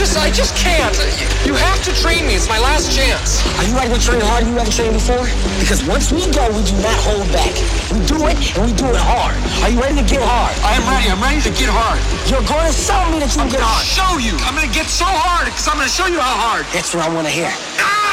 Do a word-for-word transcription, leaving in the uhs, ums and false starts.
just, I just can't. You have to train me. It's my last chance. Are you ready to train harder than you ever trained before? Because once we go, we do not hold back. We do it, and we do it hard. Are you ready to get hard? I am ready. I'm ready to get hard. You're going to show me that you can get hard. Show you. I'm going to get so hard because I'm going to show you how hard. That's what I want to hear. Ah!